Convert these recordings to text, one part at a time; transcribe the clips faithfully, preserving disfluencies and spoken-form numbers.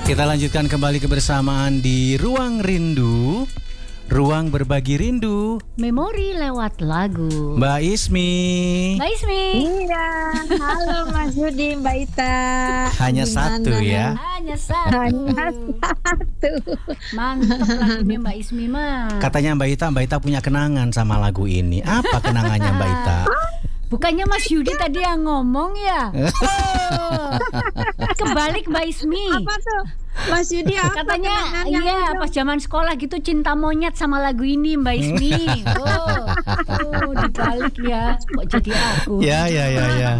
Kita lanjutkan kembali kebersamaan di Ruang Rindu, ruang berbagi rindu, memori lewat lagu. Mbak Ismi. Mbak Ismi. Iya, halo Mas Yudi, Mbak Ita. Hanya Gimana? satu ya. Hanya satu. Hanya satu. Mantap lagunya Mbak Ismi mah. Katanya Mbak Ita, Mbak Ita punya kenangan sama lagu ini. Apa kenangannya Mbak Ita? Bukannya Mas Yudi tadi yang ngomong ya? Oh. Kebalik Mbak Ismi. Apa tuh? Mas Yudi apa Katanya kenangannya? iya pas zaman sekolah gitu cinta monyet sama lagu ini Mbak Ismi. Oh, oh dibalik ya. Kok jadi aku? Ya ya ya ya.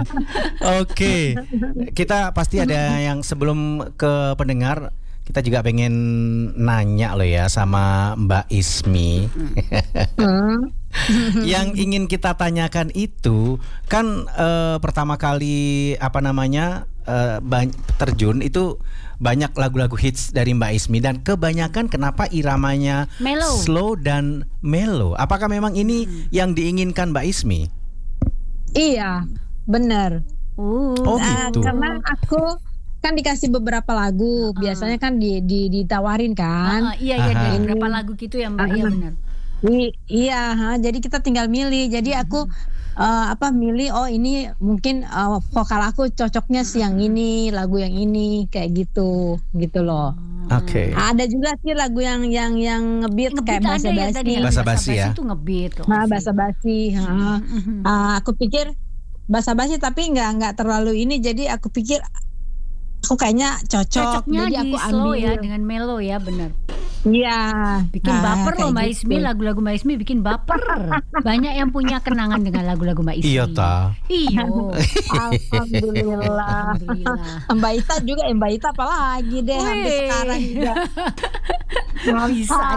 Oke. Kita pasti ada yang sebelum ke pendengar, kita juga pengen nanya loh ya sama Mbak Ismi. Hmm. Yang ingin kita tanyakan itu kan eh, pertama kali apa namanya eh, ban- terjun itu banyak lagu-lagu hits dari Mbak Ismi dan kebanyakan kenapa iramanya Mellow. slow dan mellow. Apakah memang ini yang diinginkan Mbak Ismi? Iya, benar. Uh, Oh, Ah, gitu. karena aku kan dikasih beberapa lagu, biasanya kan di, di ditawarin kan. ah, iya iya Aha. ada beberapa lagu gitu ya Mbak. Iya benar. I- iya, ha, jadi kita tinggal milih. Jadi aku eh, apa milih? Oh ini mungkin eh, vokal aku cocoknya sih yang ini, lagu yang ini, kayak gitu, gitu loh. Oke. Ada juga sih lagu yang yang yang ngebeat kayak Ngebeat ada bahasa ya tadi. basi. Basa basi ya? Itu ngebeat. Oh, Nah, sih. bahasa basi. ha. Mhm. Ah, aku pikir bahasa basi tapi nggak nggak terlalu ini. Jadi aku pikir aku kayaknya cocok. Cocoknya Jadi di aku slow ambil. ya dengan mellow ya benar. Iya. Bikin Ah, baper loh kayak Mbak gitu. Ismi, lagu-lagu Mbak Ismi bikin baper. Banyak yang punya kenangan dengan lagu-lagu Mbak Ismi. Iya ta. Iyo. Alhamdulillah. Alhamdulillah. Mbak Ita juga, eh, Mbak Ita apalagi deh, sampai Wih. sekarang juga. Bisa